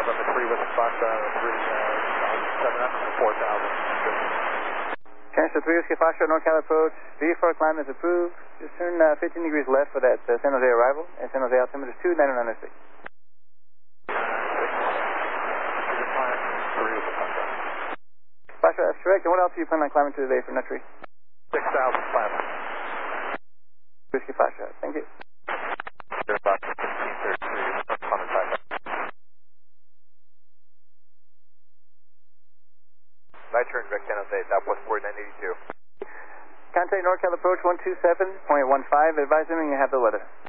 November 3 with Foxtrot, 7 up to 4,000. Transfer 3 Whiskey Foxtrot, NorCal approach. V4 climb is approved. Just turn 15 degrees left for that San Jose arrival. And San Jose altimeter is 2,906. Foxtrot, that's correct. And what else do you plan on climbing to today for Nut Tree? 6,500. Whiskey Foxtrot. Thank you. Night turn, direct San Jose, Southwest 4982. Contact NorCal approach 127.15. Advise them when you have the weather.